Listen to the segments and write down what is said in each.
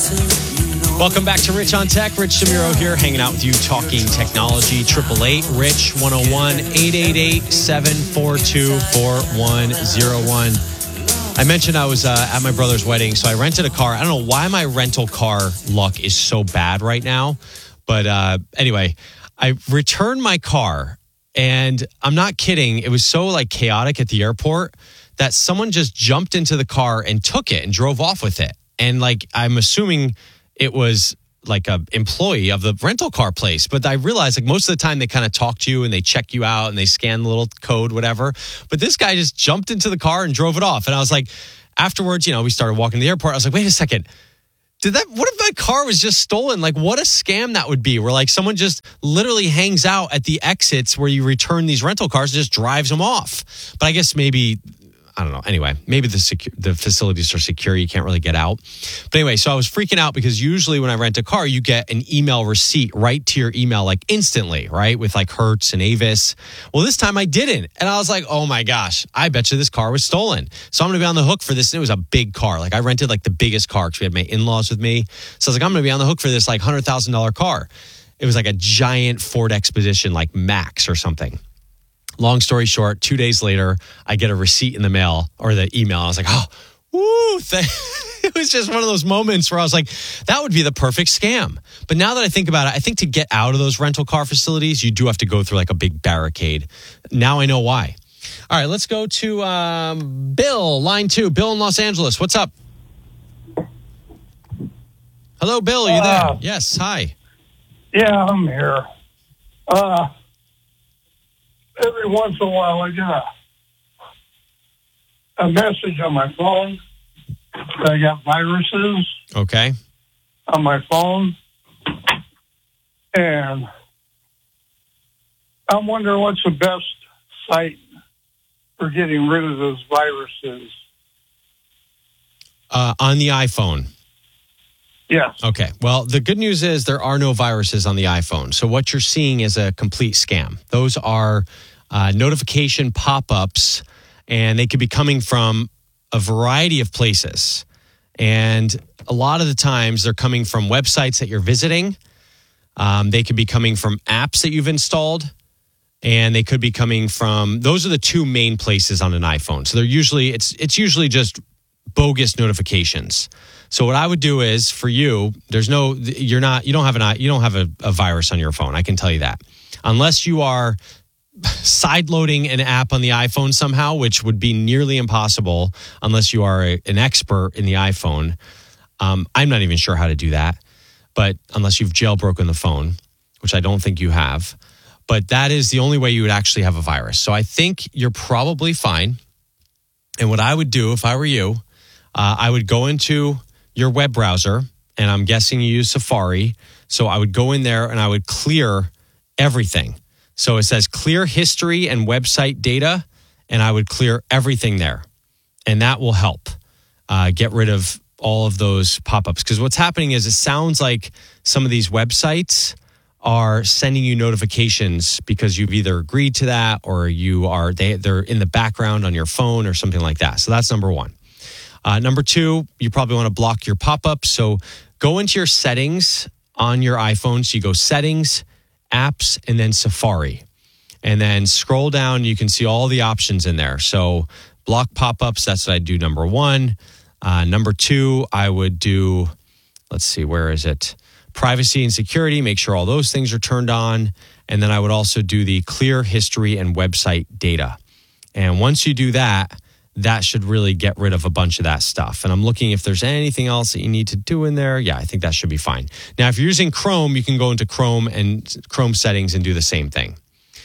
Welcome back to Rich on Tech. Rich Samiro here, hanging out with you, talking technology. 888-RICH-101, 888-742-4101. I mentioned I was at my brother's wedding, so I rented a car. I don't know why my rental car luck is so bad right now. But anyway, I returned my car, and I'm not kidding. It was so chaotic at the airport that someone just jumped into the car and took it and drove off with it. And I'm assuming it was an employee of the rental car place. But I realized most of the time they kind of talk to you and they check you out and they scan the little code, whatever. But this guy just jumped into the car and drove it off. And I was afterwards, we started walking to the airport. I was wait a second. What if my car was just stolen? What a scam that would be, where someone just literally hangs out at the exits where you return these rental cars and just drives them off. But I guess maybe, I don't know. Anyway, maybe the facilities are secure. You can't really get out. But anyway, so I was freaking out because usually when I rent a car, you get an email receipt right to your email, instantly, right? With Hertz and Avis. Well, this time I didn't. And I was oh my gosh, I bet you this car was stolen. So I'm going to be on the hook for this. And it was a big car. I rented the biggest car because we had my in-laws with me. So I was I'm going to be on the hook for this $100,000 car. It was a giant Ford Expedition, Max or something. Long story short, 2 days later, I get a receipt in the mail or the email. I was oh, woo. It was just one of those moments where I was that would be the perfect scam. But now that I think about it, I think to get out of those rental car facilities, you do have to go through a big barricade. Now I know why. All right, let's go to Bill, line 2. Bill in Los Angeles. What's up? Hello, Bill. Are you there? Yes. Hi. Yeah, I'm here. Every once in a while, I get a message on my phone that I got viruses. Okay. On my phone. And I'm wondering what's the best site for getting rid of those viruses. On the iPhone. Yes. Okay. Well, the good news is there are no viruses on the iPhone. So what you're seeing is a complete scam. Those are notification pop-ups, and they could be coming from a variety of places. And a lot of the times they're coming from websites that you're visiting. They could be coming from apps that you've installed. And they could be coming from, those are the two main places on an iPhone. So they're usually, it's usually just bogus notifications. So what I would do is for you, you don't have a virus on your phone. I can tell you that. Unless you are side-loading an app on the iPhone somehow, which would be nearly impossible unless you are an expert in the iPhone. I'm not even sure how to do that, but unless you've jailbroken the phone, which I don't think you have. But that is the only way you would actually have a virus. So I think you're probably fine. And what I would do if I were you, I would go into your web browser, and I'm guessing you use Safari. So I would go in there and I would clear everything. So it says clear history and website data, and I would clear everything there. And that will help get rid of all of those pop-ups. Because what's happening is it sounds like some of these websites are sending you notifications because you've either agreed to that or they're in the background on your phone or something like that. So that's number one. Number two, you probably want to block your pop-ups. So go into your settings on your iPhone. So you go settings, apps, and then Safari. And then scroll down. You can see all the options in there. So block pop-ups. That's what I do, number one. Number two, I would do, let's see, where is it? Privacy and security. Make sure all those things are turned on. And then I would also do the clear history and website data. And once you do that, that should really get rid of a bunch of that stuff. And I'm looking if there's anything else that you need to do in there. Yeah, I think that should be fine. Now, if you're using Chrome, you can go into Chrome and Chrome settings and do the same thing.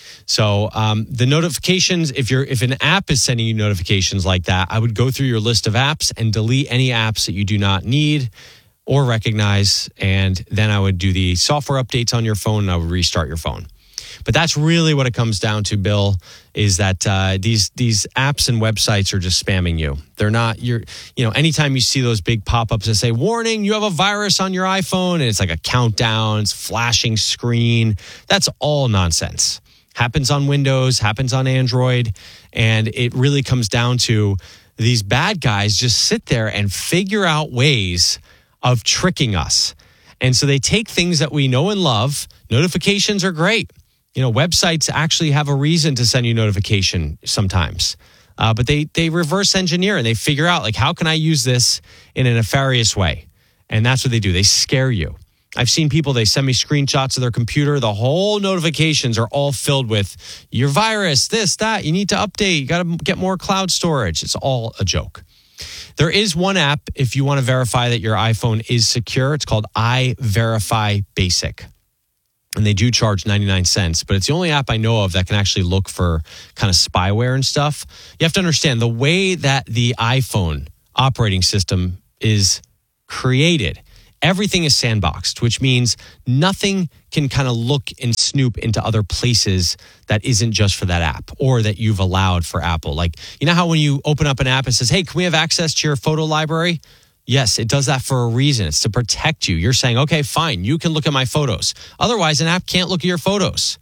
So the notifications, if an app is sending you notifications like that, I would go through your list of apps and delete any apps that you do not need or recognize. And then I would do the software updates on your phone and I would restart your phone. But that's really what it comes down to, Bill, is that these apps and websites are just spamming you. They're not, anytime you see those big pop-ups that say, warning, you have a virus on your iPhone, and it's like a countdown, it's flashing screen. That's all nonsense. Happens on Windows, happens on Android, and it really comes down to these bad guys just sit there and figure out ways of tricking us. And so they take things that we know and love. Notifications are great. Websites actually have a reason to send you notification sometimes. But they reverse engineer and they figure out, how can I use this in a nefarious way? And that's what they do. They scare you. I've seen people, they send me screenshots of their computer. The whole notifications are all filled with your virus, this, that. You need to update. You got to get more cloud storage. It's all a joke. There is one app if you want to verify that your iPhone is secure. It's called iVerify Basic. And they do charge 99 cents, but it's the only app I know of that can actually look for kind of spyware and stuff. You have to understand the way that the iPhone operating system is created. Everything is sandboxed, which means nothing can kind of look and snoop into other places that isn't just for that app or that you've allowed for Apple. How when you open up an app, it says, hey, can we have access to your photo library? Yes, it does that for a reason. It's to protect you. You're saying, okay, fine, you can look at my photos. Otherwise, an app can't look at your photos.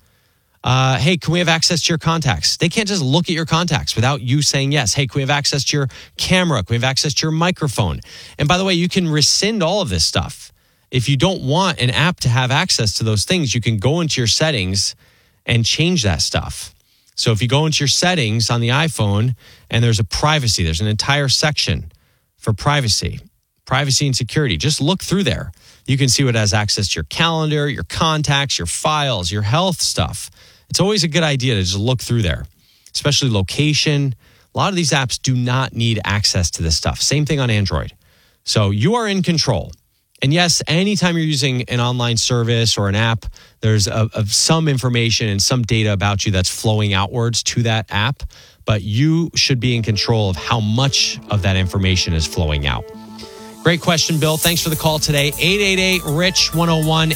Hey, can we have access to your contacts? They can't just look at your contacts without you saying yes. Hey, can we have access to your camera? Can we have access to your microphone? And by the way, you can rescind all of this stuff. If you don't want an app to have access to those things, you can go into your settings and change that stuff. So if you go into your settings on the iPhone and there's there's an entire section for privacy and security. Just look through there. You can see what has access to your calendar, your contacts, your files, your health stuff. It's always a good idea to just look through there, especially location. A lot of these apps do not need access to this stuff. Same thing on Android. So you are in control. And yes, anytime you're using an online service or an app, there's some information and some data about you that's flowing outwards to that app, but you should be in control of how much of that information is flowing out. Great question, Bill. Thanks for the call today. 888-RICH-101,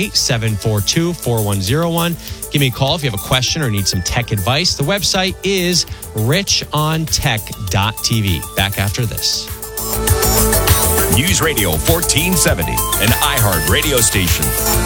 888-742-4101. Give me a call if you have a question or need some tech advice. The website is richontech.tv. Back after this. News Radio 1470, an iHeart radio station.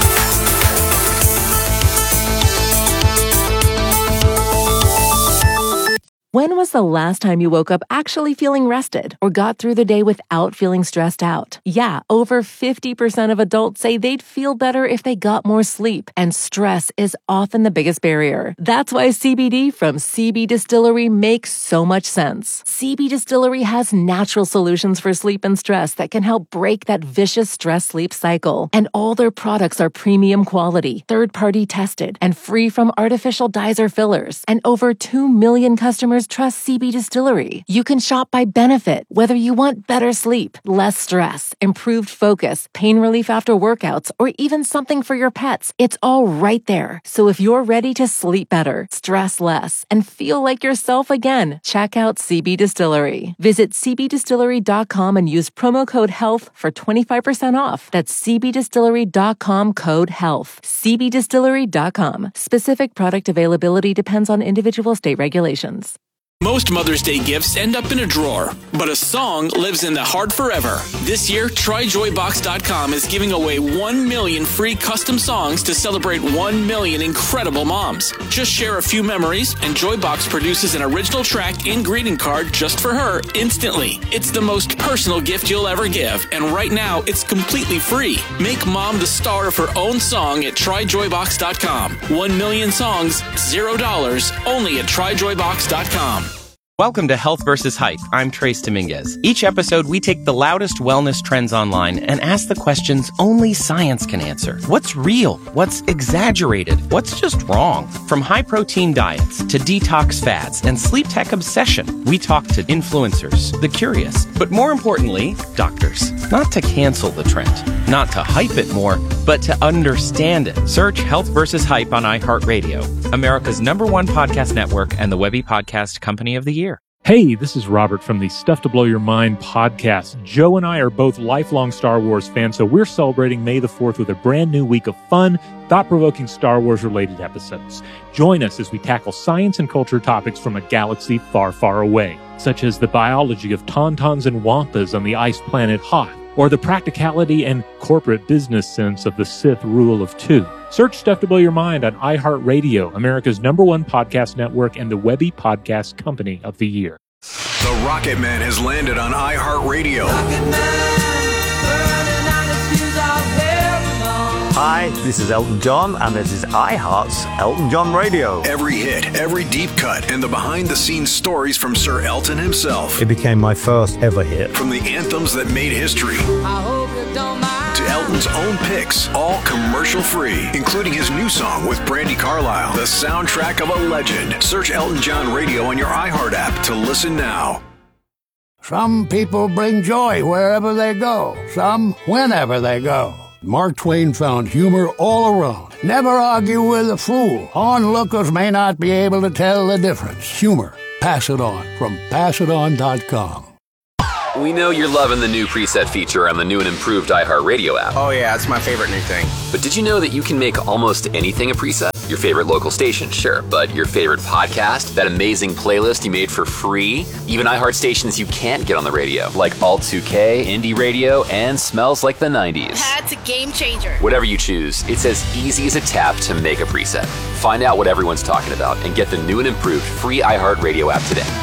When was the last time you woke up actually feeling rested or got through the day without feeling stressed out? Yeah, over 50% of adults say they'd feel better if they got more sleep, and stress is often the biggest barrier. That's why CBD from CB Distillery makes so much sense. CB Distillery has natural solutions for sleep and stress that can help break that vicious stress-sleep cycle. And all their products are premium quality, third-party tested, and free from artificial dyes or fillers. And over 2 million customers trust CB Distillery. You can shop by benefit, whether you want better sleep, less stress, improved focus, pain relief after workouts, or even something for your pets. It's all right there. So if you're ready to sleep better, stress less, and feel like yourself again, check out CB Distillery. Visit cbdistillery.com and use promo code HEALTH for 25% off. That's cbdistillery.com code HEALTH. cbdistillery.com. Specific product availability depends on individual state regulations. Most Mother's Day gifts end up in a drawer, but a song lives in the heart forever. This year, TryJoyBox.com is giving away 1 million free custom songs to celebrate 1 million incredible moms. Just share a few memories, and Joybox produces an original track and greeting card just for her instantly. It's the most personal gift you'll ever give, and right now, it's completely free. Make mom the star of her own song at TryJoyBox.com. 1 million songs, $0, only at TryJoyBox.com. Welcome to Health vs. Hype. I'm Trace Dominguez. Each episode, we take the loudest wellness trends online and ask the questions only science can answer. What's real? What's exaggerated? What's just wrong? From high-protein diets to detox fads and sleep tech obsession, we talk to influencers, the curious, but more importantly, doctors. Not to cancel the trend, not to hype it more, but to understand it. Search Health vs. Hype on iHeartRadio, America's #1 podcast network and the Webby Podcast Company of the Year. Hey, this is Robert from the Stuff to Blow Your Mind podcast. Joe and I are both lifelong Star Wars fans, so we're celebrating May the 4th with a brand new week of fun, thought-provoking Star Wars-related episodes. Join us as we tackle science and culture topics from a galaxy far, far away, such as the biology of tauntauns and wampas on the ice planet Hoth, or the practicality and corporate business sense of the Sith rule of 2. Search Stuff to Blow Your Mind on iHeartRadio, America's #1 podcast network and the Webby Podcast Company of the Year. The Rocket Man has landed on iHeartRadio. Hi, this is Elton John, and this is iHeart's Elton John Radio. Every hit, every deep cut, and the behind-the-scenes stories from Sir Elton himself. It became my first ever hit. From the anthems that made history to Elton's own picks, all commercial-free, including his new song with Brandi Carlile, the soundtrack of a legend. Search Elton John Radio on your iHeart app to listen now. Some people bring joy wherever they go, some whenever they go. Mark Twain found humor all around. Never argue with a fool. Onlookers may not be able to tell the difference. Humor. Pass it on from PassItOn.com. We know you're loving the new preset feature on the new and improved iHeartRadio app. Oh yeah, it's my favorite new thing. But did you know that you can make almost anything a preset? Your favorite local station, sure, but your favorite podcast, that amazing playlist you made for free, even iHeart stations you can't get on the radio, like Alt 2K, Indie Radio, and Smells Like the 90s. That's a game changer. Whatever you choose, it's as easy as a tap to make a preset. Find out what everyone's talking about and get the new and improved free iHeartRadio app today.